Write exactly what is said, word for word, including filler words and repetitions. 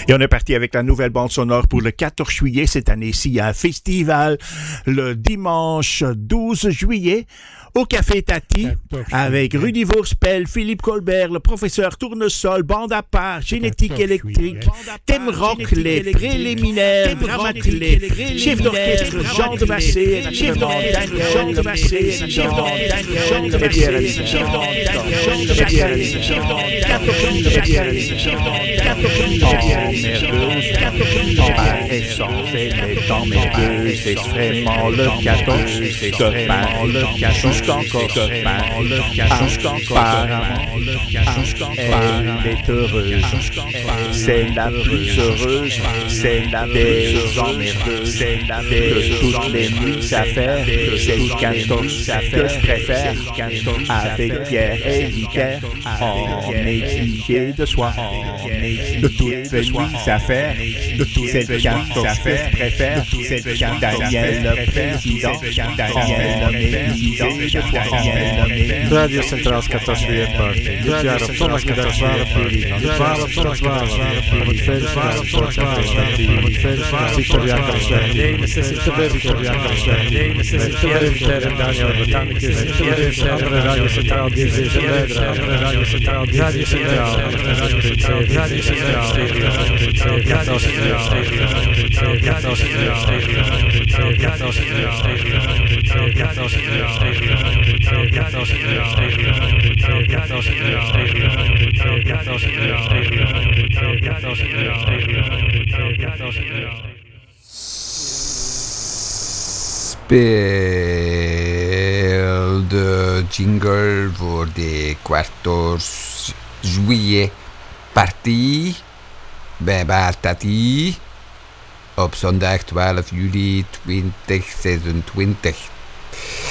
Et on est parti avec la nouvelle bande sonore pour le quatorze juillet. Cette année-ci, il y a un festival le dimanche douze juillet au Café Tati avec Rudy Voorspel, Philippe Colbert, le professeur Tournesol, bande à part, génétique électrique, thème rock, les préliminaires dramatiques, chef d'orchestre Jean de Massé, chef d'orchestre Jean de Massé, chef d'orchestre Jean de Massé, chef d'orchestre Jean de Massé, chef Dans mes c'est vraiment le quatorze, c'est vraiment le quatorze. Jusqu'encore, apparemment, elle est heureuse, c'est la plus heureuse, c'est la des emmerdeuses, c'est la de toutes les nuits à faire, c'est le quatorze que je préfère, avec Pierre et Liquer, en éduqué de soi, de toutes les nuits à faire, c'est le quatorze que je préfère, c'est Daniel le président, Daniel le président. Radio Centraalska Tasvia Party. Dit jaar op zondag middag twaalf uur. twaalf tot twaalf. Om het feest van de Sportfestival. Om het feest van de Victoria Kaswijn. De Victoria Kaswijn. Met Philippe Ter en Daniel Botanicus. Met andere Radio Centraal D J's en Leider. Andere Radio Centraal D J's en Leider. Radio Centraal Radio Centraal Stereo. Radio Centraal Stereo. Radio Centraal Stereo. Radio Centraal Stereo. Radio Centraal Stereo. Speel de jingle voor de quatorze juillet party bij Bar Tati op zondag twaalf juli tweeduizend zesentwintig.